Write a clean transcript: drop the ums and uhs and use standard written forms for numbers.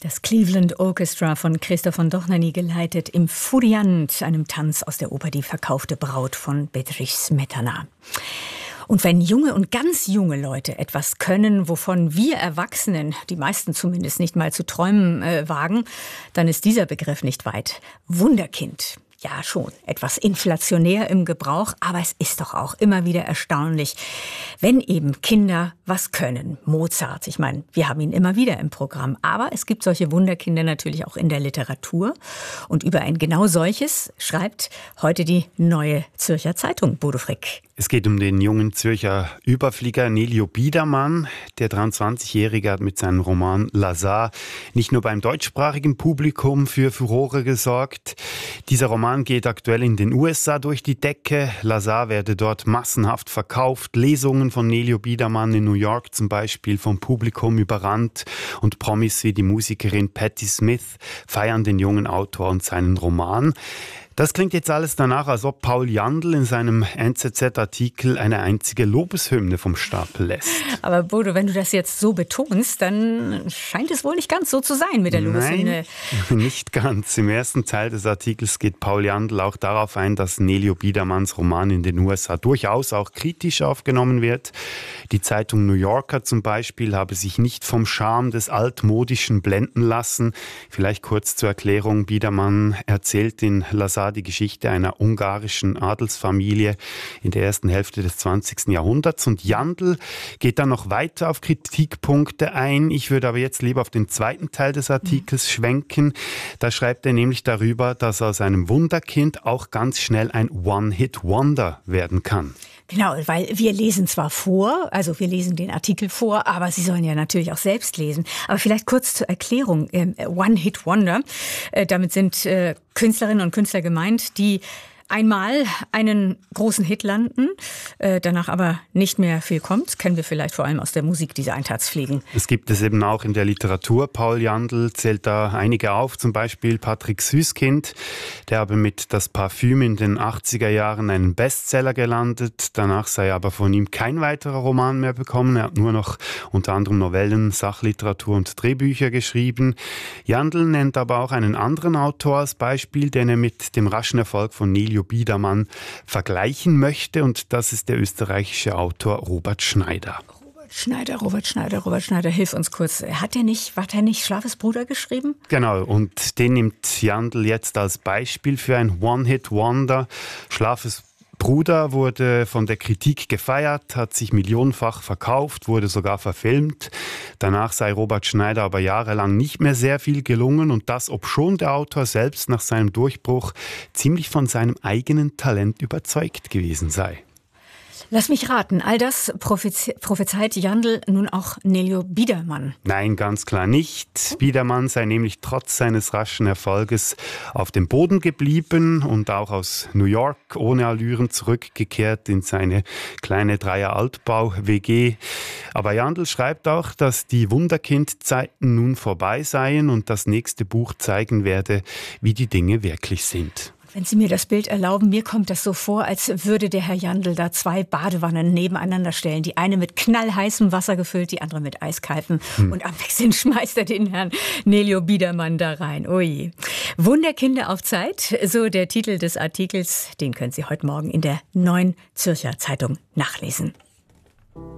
Das Cleveland Orchestra von Christoph von Dohnanyi geleitet im Furiant, einem Tanz aus der Oper Die verkaufte Braut von Bedřich Smetana. Und wenn junge und ganz junge Leute etwas können, wovon wir Erwachsenen, die meisten zumindest, nicht mal zu träumen wagen, dann ist dieser Begriff nicht weit. Wunderkind. Ja, schon etwas inflationär im Gebrauch, aber es ist doch auch immer wieder erstaunlich, wenn eben Kinder was können. Mozart, ich meine, wir haben ihn immer wieder im Programm, aber es gibt solche Wunderkinder natürlich auch in der Literatur. Und über ein genau solches schreibt heute die Neue Zürcher Zeitung, Bodo Frick. Es geht um den jungen Zürcher Überflieger Nelio Biedermann. Der 23-Jährige hat mit seinem Roman Lazar nicht nur beim deutschsprachigen Publikum für Furore gesorgt. Dieser Roman geht aktuell in den USA durch die Decke. Lazar werde dort massenhaft verkauft. Lesungen von Nelio Biedermann in New York zum Beispiel vom Publikum überrannt. Und Promis wie die Musikerin Patti Smith feiern den jungen Autor und seinen Roman. Das klingt jetzt alles danach, als ob Paul Jandl in seinem NZZ-Artikel eine einzige Lobeshymne vom Stapel lässt. Aber Bodo, wenn du das jetzt so betonst, dann scheint es wohl nicht ganz so zu sein mit der Lobeshymne. Nein, nicht ganz. Im ersten Teil des Artikels geht Paul Jandl auch darauf ein, dass Nelio Biedermanns Roman in den USA durchaus auch kritisch aufgenommen wird. Die Zeitung New Yorker zum Beispiel habe sich nicht vom Charme des Altmodischen blenden lassen. Vielleicht kurz zur Erklärung. Biedermann erzählt in Lazar die Geschichte einer ungarischen Adelsfamilie in der ersten Hälfte des 20. Jahrhunderts. Und Jandl geht dann noch weiter auf Kritikpunkte ein. Ich würde aber jetzt lieber auf den zweiten Teil des Artikels schwenken. Da schreibt er nämlich darüber, dass aus einem Wunderkind auch ganz schnell ein One-Hit-Wonder werden kann. Genau, weil wir lesen zwar vor, also wir lesen den Artikel vor, aber Sie sollen ja natürlich auch selbst lesen. Aber vielleicht kurz zur Erklärung, One-Hit-Wonder, damit sind Künstlerinnen und Künstler gemeint, die einmal einen großen Hit landen, danach aber nicht mehr viel kommt. Kennen wir vielleicht vor allem aus der Musik, diese Eintagsfliegen. Es gibt es eben auch in der Literatur. Paul Jandl zählt da einige auf, zum Beispiel Patrick Süskind. Der habe mit Das Parfüm in den 80er Jahren einen Bestseller gelandet. Danach sei aber von ihm kein weiterer Roman mehr bekommen. Er hat nur noch unter anderem Novellen, Sachliteratur und Drehbücher geschrieben. Jandl nennt aber auch einen anderen Autor als Beispiel, den er mit dem raschen Erfolg von Nelio Biedermann vergleichen möchte, und das ist der österreichische Autor Robert Schneider. Robert Schneider, hilf uns kurz. Hat er nicht Schlafes Bruder geschrieben? Genau, und den nimmt Jandl jetzt als Beispiel für ein One-Hit-Wonder. Schlafes Bruder wurde von der Kritik gefeiert, hat sich millionenfach verkauft, wurde sogar verfilmt. Danach sei Robert Schneider aber jahrelang nicht mehr sehr viel gelungen, und das, obschon der Autor selbst nach seinem Durchbruch ziemlich von seinem eigenen Talent überzeugt gewesen sei. Lass mich raten, all das prophezeit Jandl nun auch Nelio Biedermann? Nein, ganz klar nicht. Biedermann sei nämlich trotz seines raschen Erfolges auf dem Boden geblieben und auch aus New York ohne Allüren zurückgekehrt in seine kleine Dreier-Altbau-WG. Aber Jandl schreibt auch, dass die Wunderkind-Zeiten nun vorbei seien und das nächste Buch zeigen werde, wie die Dinge wirklich sind. Wenn Sie mir das Bild erlauben, mir kommt das so vor, als würde der Herr Jandl da zwei Badewannen nebeneinander stellen. Die eine mit knallheißem Wasser gefüllt, die andere mit eiskaltem. Und abwechselnd schmeißt er den Herrn Nelio Biedermann da rein. Ui. Wunderkinder auf Zeit, so der Titel des Artikels. Den können Sie heute Morgen in der Neuen Zürcher Zeitung nachlesen.